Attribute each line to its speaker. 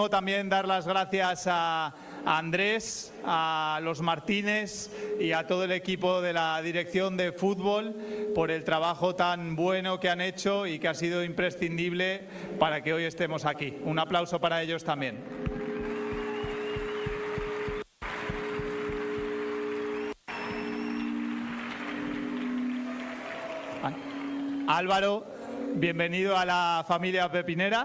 Speaker 1: También dar las gracias a Andrés, a los Martínez y a todo el equipo de la dirección de fútbol por el trabajo tan bueno que han hecho y que ha sido imprescindible para que hoy estemos aquí. Un aplauso para ellos también. Álvaro, bienvenido a la familia pepinera.